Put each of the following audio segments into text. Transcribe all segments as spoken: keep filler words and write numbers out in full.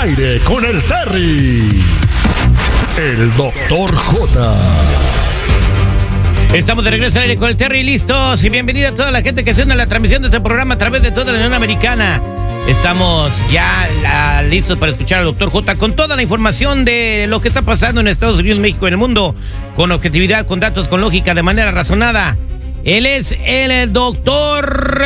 aire con el Terry. El doctor J. Estamos de regreso al aire con el Terry, listos. Y bienvenida a toda la gente que se une a la transmisión de este programa a través de toda la Unión Americana. Estamos ya la, listos para escuchar al doctor J con toda la información de lo que está pasando en Estados Unidos, México y en el mundo, con objetividad, con datos, con lógica, de manera razonada. Él es el doctor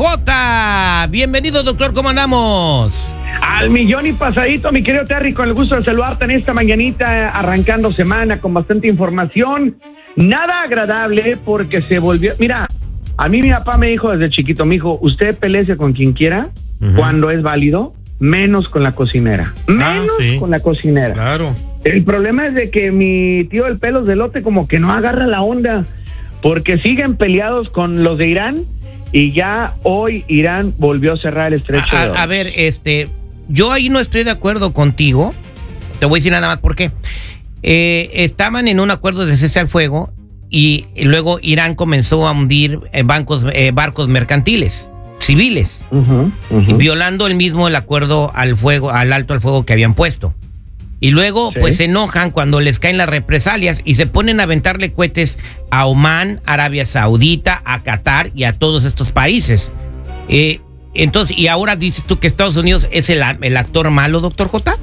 J. Bienvenido, doctor, ¿cómo andamos? Al millón y pasadito, mi querido Terry, con el gusto de saludarte en esta mañanita, arrancando semana con bastante información. Nada agradable porque se volvió... Mira, a mí mi papá me dijo desde chiquito, me dijo, usted peléese con quien quiera, uh-huh, cuando es válido, menos con la cocinera. Menos ah, sí. con la cocinera. Claro. El problema es de que mi tío el pelos de lote como que no agarra la onda, porque siguen peleados con los de Irán y ya hoy Irán volvió a cerrar el estrecho a, de Hormuz. A ver, este, yo ahí no estoy de acuerdo contigo. Te voy a decir nada más por qué. Eh, estaban en un acuerdo de cese al fuego y, y luego Irán comenzó a hundir eh, bancos, eh, barcos mercantiles civiles, uh-huh, uh-huh. violando el mismo el acuerdo al fuego, al alto al fuego que habían puesto. Y luego, sí. pues se enojan cuando les caen las represalias y se ponen a aventarle cohetes a Omán, Arabia Saudita, a Qatar y a todos estos países. Eh, entonces, ¿y ahora dices tú que Estados Unidos es el, el actor malo, doctor J?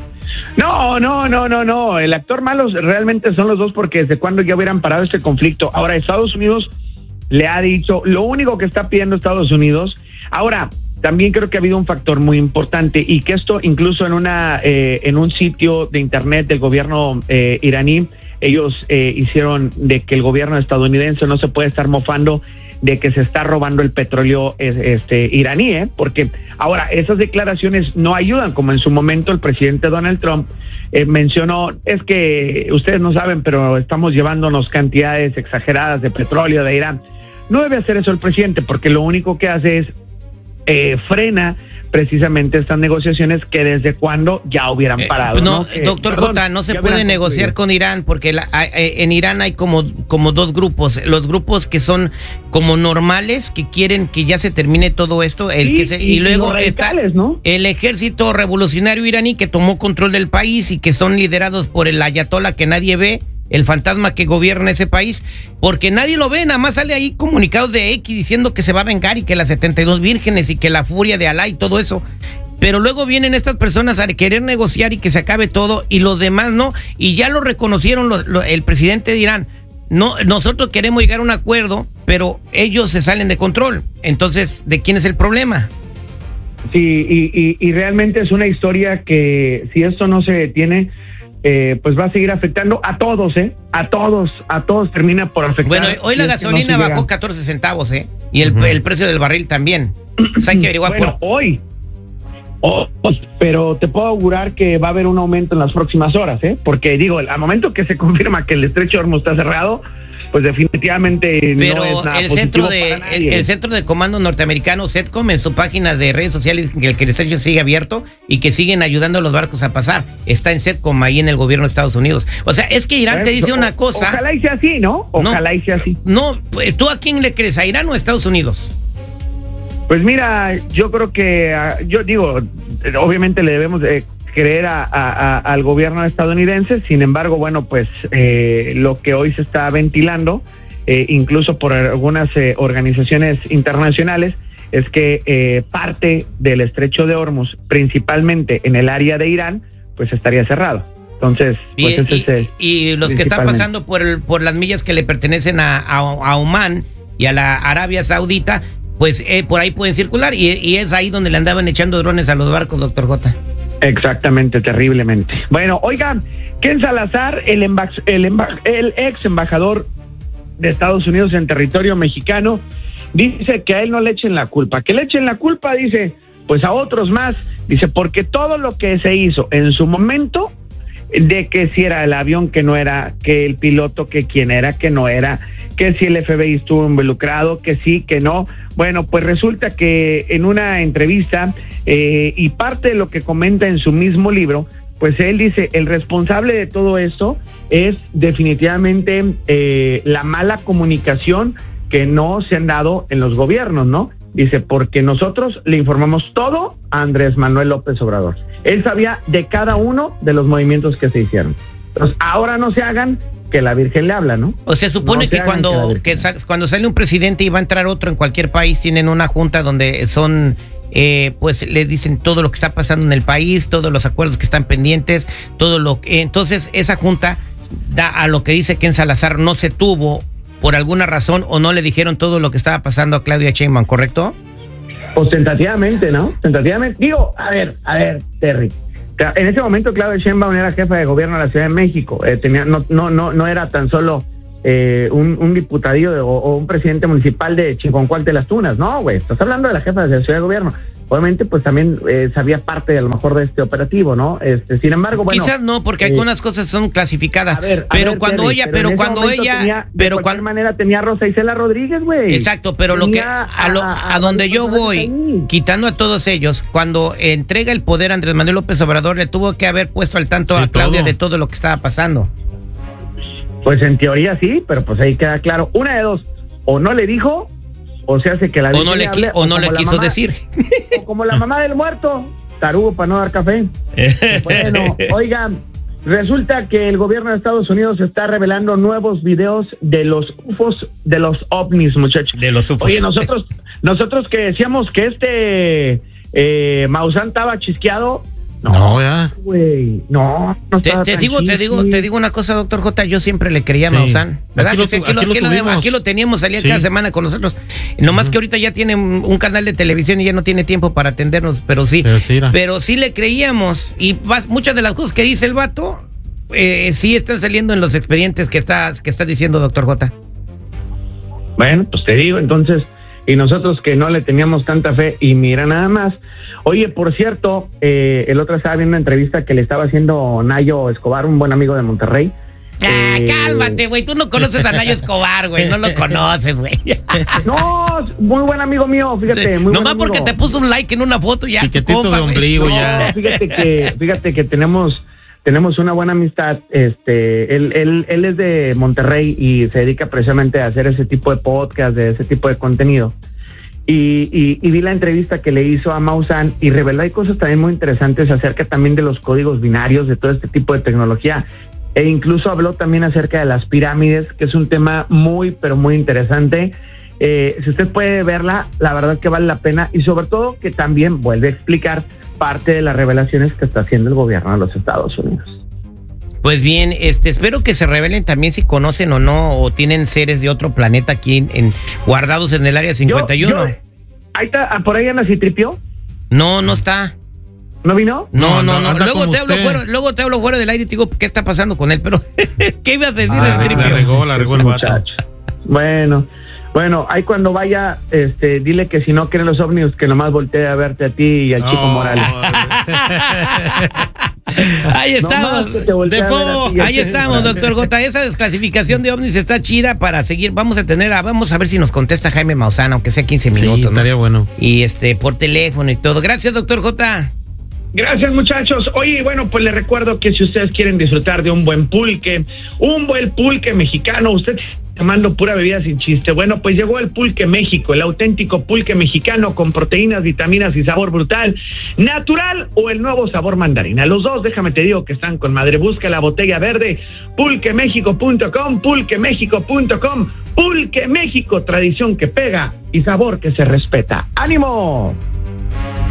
No, no, no, no, no. El actor malo realmente son los dos, porque desde cuando ya hubieran parado este conflicto. Ahora, Estados Unidos le ha dicho, lo único que está pidiendo Estados Unidos. Ahora, también creo que ha habido un factor muy importante, y que esto incluso en una eh, en un sitio de internet del gobierno eh, iraní, ellos eh, hicieron de que el gobierno estadounidense no se puede estar mofando de que se está robando el petróleo este iraní, ¿eh? Porque ahora esas declaraciones no ayudan, como en su momento el presidente Donald Trump eh, mencionó, es que ustedes no saben, pero estamos llevándonos cantidades exageradas de petróleo de Irán. No debe hacer eso el presidente, porque lo único que hace es Eh, frena precisamente estas negociaciones que desde cuando ya hubieran parado. Eh, no, ¿no? Que, doctor perdón, J, no se puede negociar con Irán porque la, eh, en Irán hay como, como dos grupos. Los grupos que son como normales, que quieren que ya se termine todo esto, el sí, que se, y, y luego y está ¿no? el ejército revolucionario iraní que tomó control del país y que son liderados por el ayatolá que nadie ve, el fantasma que gobierna ese país, porque nadie lo ve, nada más sale ahí comunicados de X diciendo que se va a vengar y que las setenta y dos vírgenes y que la furia de Alá y todo eso, pero luego vienen estas personas a querer negociar y que se acabe todo y los demás no, y ya lo reconocieron lo, lo, el presidente de Irán. No, nosotros queremos llegar a un acuerdo, pero ellos se salen de control. Entonces, ¿de quién es el problema? Sí, y, y, y realmente es una historia que si esto no se detiene, Eh, pues va a seguir afectando a todos, ¿eh? A todos, a todos termina por afectar. Bueno, hoy la gasolina no bajó catorce centavos, ¿eh? Y el, uh-huh. el precio del barril también. O sea, hay que averiguar bueno, por... hoy. Oh, pero te puedo augurar que va a haber un aumento en las próximas horas, ¿eh? Porque digo, al momento que se confirma que el estrecho de Hormuz está cerrado, pues definitivamente pero no es nada el positivo centro de para nadie. el, el centro de comando norteamericano CENTCOM en su página de redes sociales que el, que el estrecho sigue abierto y que siguen ayudando a los barcos a pasar. Está en CENTCOM ahí en el gobierno de Estados Unidos. O sea, es que Irán te dice una cosa. Ojalá y sea así, ¿no? Ojalá no, y sea así. No, ¿tú a quién le crees? ¿A Irán o a Estados Unidos? Pues mira, yo creo que, yo digo, obviamente le debemos de creer a, a, a, al gobierno estadounidense. Sin embargo, bueno, pues eh, lo que hoy se está ventilando, eh, incluso por algunas eh, organizaciones internacionales, es que eh, parte del estrecho de Hormuz, principalmente en el área de Irán, pues estaría cerrado. Entonces, pues y, ese y, es el, y los que están pasando por, el, por las millas que le pertenecen a, a, a Omán y a la Arabia Saudita, pues eh, por ahí pueden circular y, y es ahí donde le andaban echando drones a los barcos, doctor J. Exactamente, terriblemente. Bueno, oigan, Ken Salazar, el, emba el, emba el ex embajador de Estados Unidos en territorio mexicano, dice que a él no le echen la culpa, que le echen la culpa, dice, pues a otros más, dice, porque todo lo que se hizo en su momento, de que si era el avión, que no era, que el piloto, que quién era, que no era, que si el F B I estuvo involucrado, que sí, que no. Bueno, pues resulta que en una entrevista eh, y parte de lo que comenta en su mismo libro, pues él dice, el responsable de todo esto es definitivamente eh, la mala comunicación que no se han dado en los gobiernos, ¿no? Dice, porque nosotros le informamos todo a Andrés Manuel López Obrador. Él sabía de cada uno de los movimientos que se hicieron. Entonces, ahora no se hagan que la Virgen le habla, ¿no? O sea, supone no que cuando que, que sal, cuando sale un presidente y va a entrar otro en cualquier país, tienen una junta donde son, eh, pues les dicen todo lo que está pasando en el país, todos los acuerdos que están pendientes, todo lo que... Entonces, esa junta da a lo que dice Ken Salazar, no se tuvo por alguna razón o no le dijeron todo lo que estaba pasando a Claudia Sheinbaum, ¿correcto? Pues tentativamente, ¿no? Tentativamente. Digo, a ver, a ver, Terry. En ese momento Claudia Sheinbaum era jefa de gobierno de la Ciudad de México. Eh, tenía, no, no, no, no era tan solo eh, un, un diputadillo de, o, o un presidente municipal de Chiconcuac de las Tunas. No, güey, estás hablando de la jefa de la Ciudad de Gobierno. Obviamente, pues también eh, sabía parte a lo mejor de este operativo, ¿no? Este, sin embargo, bueno. Quizás no, porque eh, algunas cosas son clasificadas. A ver, a pero ver, cuando Terry, ella, pero, pero cuando ella, tenía, pero de cualquier manera tenía a Rosa Isela Rodríguez, güey. Exacto, pero tenía lo que a, lo, a, a donde yo voy, ahí. quitando a todos ellos, cuando entrega el poder a Andrés Manuel López Obrador, le tuvo que haber puesto al tanto sí, a Claudia todo. de todo lo que estaba pasando. Pues en teoría sí, pero pues ahí queda claro. Una de dos, o no le dijo, o se hace que la o no le, hable, o o no le quiso mamá, decir. O como la mamá del muerto, tarugo para no dar café. Bueno, oigan, resulta que el gobierno de Estados Unidos está revelando nuevos videos de los U F Os, de los ovnis, muchachos. De los U F Os. Oye, nosotros, nosotros que decíamos que este eh, Maussan estaba chisqueado. No, ya. Güey, no, no te, te digo, te digo, te digo una cosa, doctor J, yo siempre le creía a sí. Maussan, ¿verdad? Aquí, lo, aquí, lo, aquí, lo, aquí lo teníamos, salía sí. cada semana con nosotros. Nomás uh-huh. que ahorita ya tiene un canal de televisión y ya no tiene tiempo para atendernos, pero sí, pero sí, pero sí le creíamos. Y vas, muchas de las cosas que dice el vato, eh, sí están saliendo en los expedientes que estás, que estás diciendo, doctor J. Bueno, pues te digo, entonces, y nosotros que no le teníamos tanta fe, y mira nada más. Oye, por cierto, eh, el otro estaba viendo una entrevista que le estaba haciendo Nayo Escobar, un buen amigo de Monterrey. Ah, eh, cálmate, güey, tú no conoces a Nayo Escobar, güey, no lo conoces, güey. No, muy buen amigo mío, fíjate. Sí, muy nomás buen porque te puso un like en una foto ya. Y que tito de ombligo no, ya. Fíjate que, fíjate que tenemos... Tenemos una buena amistad, este, él, él, él es de Monterrey y se dedica precisamente a hacer ese tipo de podcast, de ese tipo de contenido. Y, y, y vi la entrevista que le hizo a Maussan y reveló hay cosas también muy interesantes acerca también de los códigos binarios, de todo este tipo de tecnología. E incluso habló también acerca de las pirámides, que es un tema muy, pero muy interesante. Eh, si usted puede verla, la verdad que vale la pena y sobre todo que también vuelve a explicar parte de las revelaciones que está haciendo el gobierno de los Estados Unidos. Pues bien, este, espero que se revelen también si conocen o no, o tienen seres de otro planeta aquí en, en guardados en el área cincuenta y uno. Yo, yo, ahí está, por ahí anda Citripio. No, no está. ¿No vino? No, no, no. no. Luego te hablo fuera, luego te hablo fuera del aire y te digo qué está pasando con él, pero ¿qué ibas a decir ah, de Citripio? La regó, la regó el vato. Bueno. Bueno, ahí cuando vaya, este, dile que si no quieren los ovnis, que nomás voltee a verte a ti y al no, Chico Morales. Ahí estamos. No ti, ahí estamos, doctor J. Esa desclasificación de ovnis está chida para seguir. Vamos a tener, a, vamos a ver si nos contesta Jaime Maussan, aunque sea quince minutos. Sí, estaría ¿no? bueno. Y este, por teléfono y todo. Gracias, doctor J. Gracias, muchachos. Oye, bueno, pues les recuerdo que si ustedes quieren disfrutar de un buen pulque, un buen pulque mexicano, usted tomando pura bebida sin chiste. Bueno, pues llegó el Pulque México, el auténtico pulque mexicano con proteínas, vitaminas y sabor brutal, natural o el nuevo sabor mandarina. Los dos, déjame te digo que están con madre. Busca la botella verde, pulque méxico punto com, pulque méxico punto com. Pulque México, tradición que pega y sabor que se respeta. ¡Ánimo!